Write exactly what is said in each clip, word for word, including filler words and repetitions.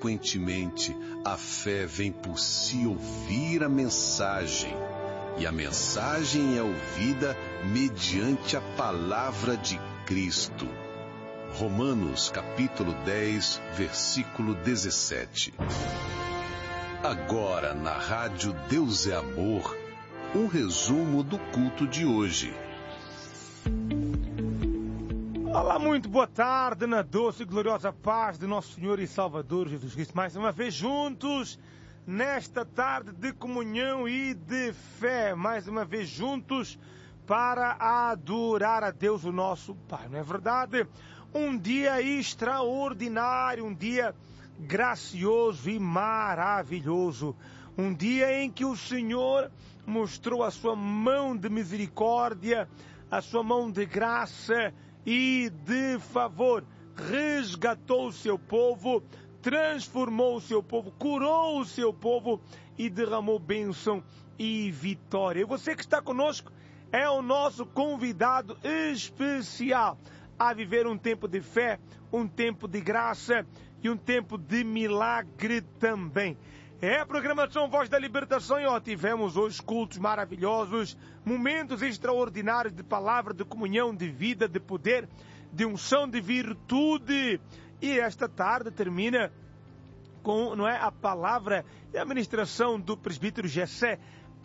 Consequentemente, a fé vem por se ouvir a mensagem, e a mensagem é ouvida mediante a palavra de Cristo. Romanos capítulo dez, versículo dezessete. Agora na rádio Deus é Amor, um resumo do culto de hoje. Olá, muito boa tarde, na doce e gloriosa paz de nosso Senhor e Salvador Jesus Cristo. Mais uma vez juntos, nesta tarde de comunhão e de fé. Mais uma vez juntos para adorar a Deus, o nosso Pai. Não é verdade? Um dia extraordinário, um dia gracioso e maravilhoso. Um dia em que o Senhor mostrou a sua mão de misericórdia, a sua mão de graça e de favor. Resgatou o seu povo, transformou o seu povo, curou o seu povo e derramou bênção e vitória. E você que está conosco é o nosso convidado especial a viver um tempo de fé, um tempo de graça e um tempo de milagre também. É a programação Voz da Libertação e ó, tivemos hoje cultos maravilhosos, momentos extraordinários de palavra, de comunhão, de vida, de poder, de unção, de virtude. E esta tarde termina com, não é, a palavra e a ministração do presbítero Gessé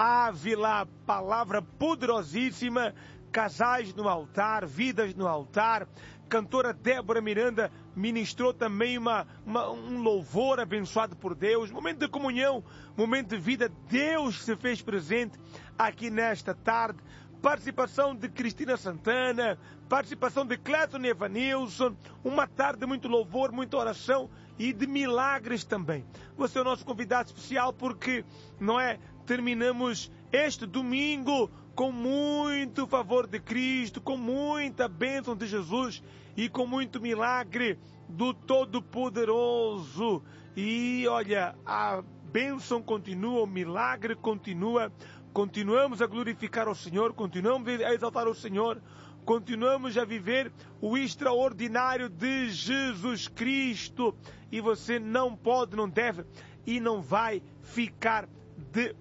Ávila, palavra poderosíssima, casais no altar, vidas no altar. Cantora Débora Miranda ministrou também uma, uma, um louvor abençoado por Deus, momento de comunhão, momento de vida. Deus se fez presente aqui nesta tarde. Participação de Cristina Santana, participação de Cleiton Evanilson, uma tarde de muito louvor, muita oração e de milagres também. Você é o nosso convidado especial porque, não é, terminamos este domingo com muito favor de Cristo, com muita bênção de Jesus e com muito milagre do Todo-Poderoso. E olha, a bênção continua, o milagre continua, continuamos a glorificar o Senhor, continuamos a exaltar o Senhor, continuamos a viver o extraordinário de Jesus Cristo. E você não pode, não deve e não vai ficar de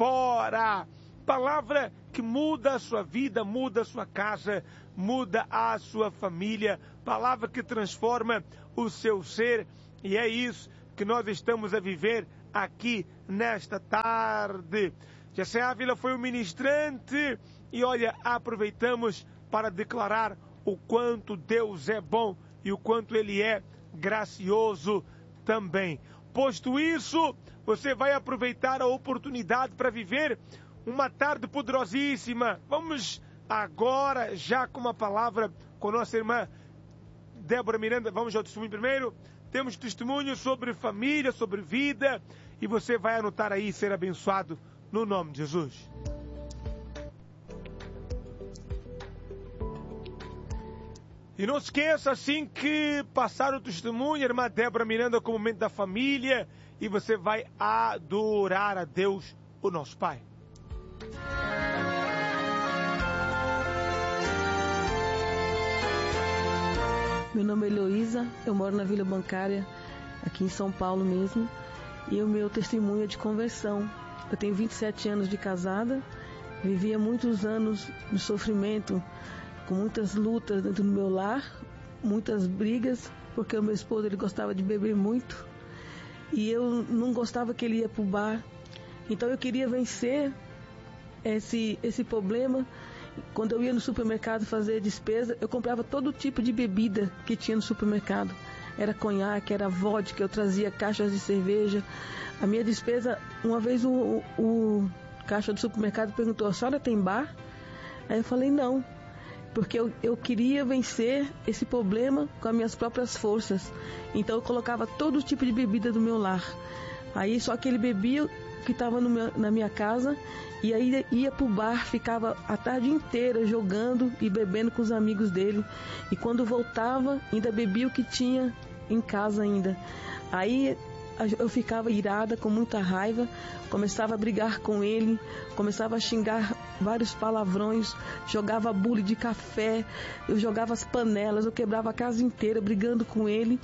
fora. Palavra que muda a sua vida, muda a sua casa, muda a sua família. Palavra que transforma o seu ser. E é isso que nós estamos a viver aqui nesta tarde. Gessé Ávila foi o ministrante e olha, aproveitamos para declarar o quanto Deus é bom e o quanto Ele é gracioso também. Posto isso, você vai aproveitar a oportunidade para viver uma tarde poderosíssima. Vamos agora, já com uma palavra com a nossa irmã Débora Miranda. Vamos ao testemunho primeiro. Temos testemunho sobre família, sobre vida. E você vai anotar aí e ser abençoado no nome de Jesus. E não esqueça, assim que passar o testemunho, a irmã Débora Miranda com o momento da família. E você vai adorar a Deus, o nosso Pai. Meu nome é Heloísa, eu moro na Vila Bancária, aqui em São Paulo mesmo, e o meu testemunho é de conversão. Eu tenho vinte e sete anos de casada, vivia muitos anos de sofrimento, com muitas lutas dentro do meu lar, muitas brigas, porque o meu esposo ele gostava de beber muito, e eu não gostava que ele ia para o bar. Então eu queria vencer esse, esse problema. Quando eu ia no supermercado fazer despesa, eu comprava todo tipo de bebida que tinha no supermercado. Era conhaque, era vodka, eu trazia caixas de cerveja. A minha despesa, uma vez o, o, o caixa do supermercado perguntou: a senhora tem bar? Aí eu falei não, porque eu, eu queria vencer esse problema com as minhas próprias forças. Então eu colocava todo tipo de bebida do meu lar. Aí só que ele bebia que estava na minha casa, e aí ia pro bar, ficava a tarde inteira jogando e bebendo com os amigos dele, e quando voltava ainda bebia o que tinha em casa ainda. Aí eu ficava irada, com muita raiva, começava a brigar com ele, começava a xingar vários palavrões, jogava bule de café, eu jogava as panelas, eu quebrava a casa inteira brigando com ele.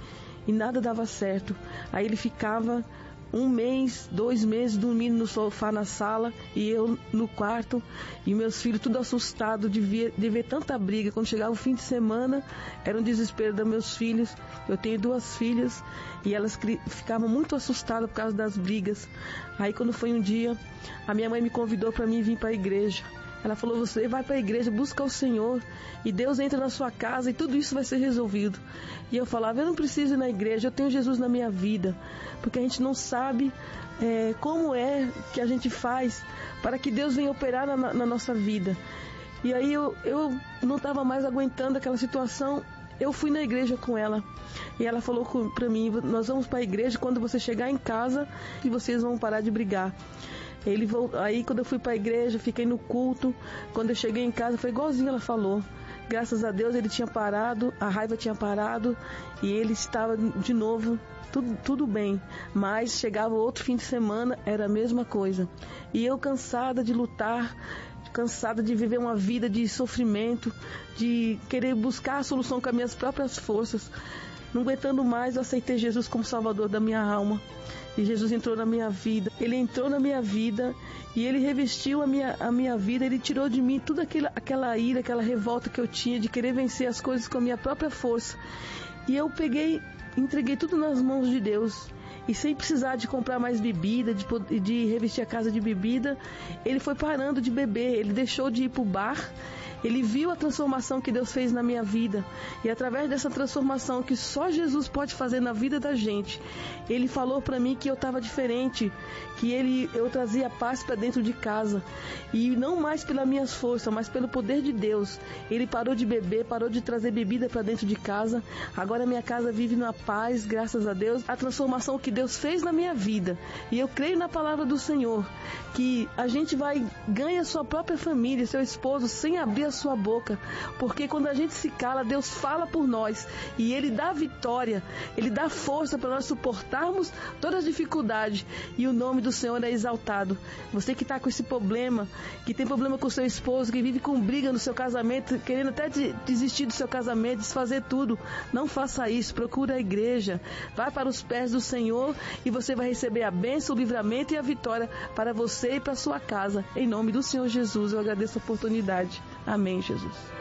e nada dava certo. Aí ele ficava um mês, dois meses dormindo no sofá na sala e eu no quarto, e meus filhos tudo assustados de ver, de ver tanta briga. Quando chegava o fim de semana, era um desespero dos meus filhos. Eu tenho duas filhas e elas ficavam muito assustadas por causa das brigas. Aí quando foi um dia, a minha mãe me convidou para mim vir para a igreja. Ela falou: você vai para a igreja, busca o Senhor e Deus entra na sua casa e tudo isso vai ser resolvido. E eu falava: eu não preciso ir na igreja, eu tenho Jesus na minha vida. Porque a gente não sabe é, como é que a gente faz para que Deus venha operar na, na nossa vida. E aí eu, eu não estava mais aguentando aquela situação. Eu fui na igreja com ela e ela falou para mim: nós vamos para a igreja, quando você chegar em casa e vocês vão parar de brigar. Ele voltou, aí quando eu fui para a igreja, fiquei no culto. Quando eu cheguei em casa, foi igualzinho ela falou. Graças a Deus ele tinha parado, a raiva tinha parado e ele estava de novo, tudo, tudo bem. Mas chegava outro fim de semana, era a mesma coisa. E eu cansada de lutar, cansada de viver uma vida de sofrimento, de querer buscar a solução com as minhas próprias forças. Não aguentando mais, eu aceitei Jesus como Salvador da minha alma. E Jesus entrou na minha vida. Ele entrou na minha vida e Ele revestiu a minha, a minha vida. Ele tirou de mim toda aquela, aquela ira, aquela revolta que eu tinha de querer vencer as coisas com a minha própria força. E eu peguei, entreguei tudo nas mãos de Deus. E sem precisar de comprar mais bebida, de, de revestir a casa de bebida, ele foi parando de beber. Ele deixou de ir para o bar. Ele viu a transformação que Deus fez na minha vida. E através dessa transformação que só Jesus pode fazer na vida da gente, Ele falou para mim que eu estava diferente, que ele, eu trazia paz para dentro de casa. E não mais pelas minhas forças, mas pelo poder de Deus. Ele parou de beber, parou de trazer bebida para dentro de casa. Agora minha casa vive na paz, graças a Deus. A transformação que Deus fez na minha vida. E eu creio na palavra do Senhor, que a gente vai ganhar sua própria família, seu esposo, sem abrir a sua boca, porque quando a gente se cala, Deus fala por nós e Ele dá vitória, Ele dá força para nós suportarmos todas as dificuldades e o nome do Senhor é exaltado. Você que está com esse problema, que tem problema com o seu esposo, que vive com briga no seu casamento, querendo até desistir do seu casamento, desfazer tudo, não faça isso. Procura a igreja, vai para os pés do Senhor e você vai receber a bênção, o livramento e a vitória para você e para a sua casa. Em nome do Senhor Jesus, eu agradeço a oportunidade. Amém, Jesus.